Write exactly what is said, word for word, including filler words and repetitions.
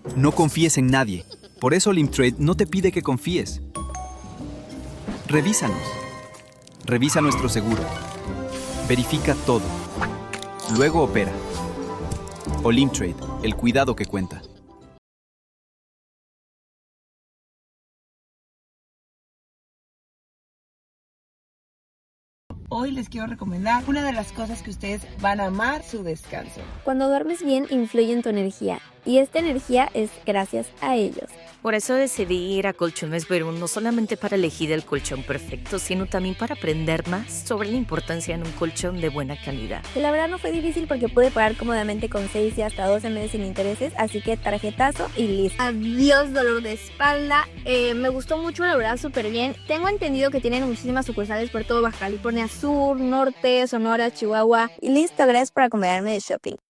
No confíes en nadie. Por eso Limtrade no te pide que confíes. Revísanos. Revisa nuestro seguro. Verifica todo. Luego opera. O Limtrade, el cuidado que cuenta. Hoy les quiero recomendar una de las cosas que ustedes van a amar: su descanso. Cuando duermes bien, influye en tu energía, y esta energía es gracias a ellos. Por eso decidí ir a Colchones Verún, no solamente para elegir el colchón perfecto, sino también para aprender más sobre la importancia en un colchón de buena calidad. Y la verdad no fue difícil porque pude pagar cómodamente con seis y hasta doce meses sin intereses, así que tarjetazo y listo. Adiós dolor de espalda. Eh, me gustó mucho, la verdad, súper bien. Tengo entendido que tienen muchísimas sucursales por todo Baja California Sur, Norte, Sonora, Chihuahua. Y listo, gracias por acompañarme de shopping.